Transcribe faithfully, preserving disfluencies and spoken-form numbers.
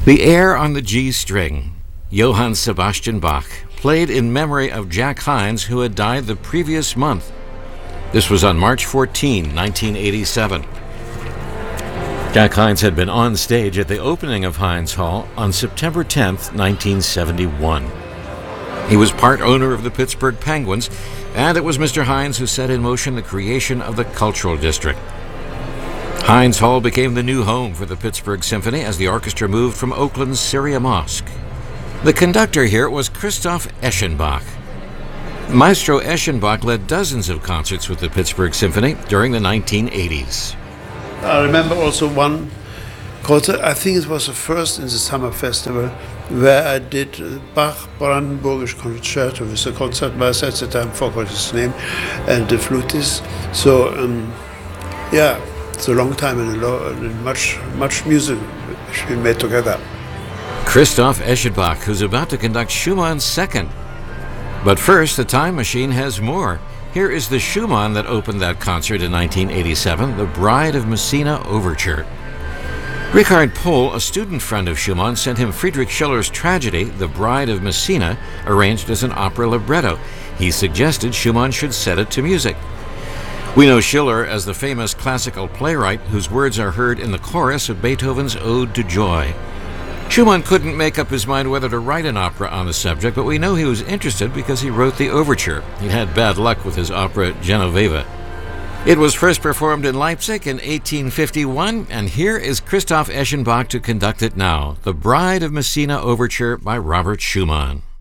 The air on the G string, Johann Sebastian Bach, played in memory of Jack Hines, who had died the previous month. This was on March fourteenth, nineteen eighty-seven. Jack Hines had been on stage at the opening of Hines Hall on September tenth, nineteen seventy-one. He was part owner of the Pittsburgh Penguins, and it was Mister Hines who set in motion the creation of the Cultural District. Hines Hall became the new home for the Pittsburgh Symphony as the orchestra moved from Oakland's Syria Mosque. The conductor here was Christoph Eschenbach. Maestro Eschenbach led dozens of concerts with the Pittsburgh Symphony during the nineteen eighties. I remember also one concert, I think it was the first in the summer festival, where I did Bach Brandenburgisch Concerto with the concertmaster at the time, forgot his name, and the flutist. So, um, yeah, it's a long time and, a lo- and much, much music which we made together. Christoph Eschenbach, who's about to conduct Schumann's Second. But first, the Time Machine has more. Here is the Schumann that opened that concert in nineteen eighty-seven, the Bride of Messina Overture. Richard Pohl, a student friend of Schumann, sent him Friedrich Schiller's tragedy, The Bride of Messina, arranged as an opera libretto. He suggested Schumann should set it to music. We know Schiller as the famous classical playwright whose words are heard in the chorus of Beethoven's Ode to Joy. Schumann couldn't make up his mind whether to write an opera on the subject, but we know he was interested because he wrote the overture. He'd had bad luck with his opera Genoveva. It was first performed in Leipzig in eighteen fifty-one, and here is Christoph Eschenbach to conduct it now, The Bride of Messina Overture by Robert Schumann.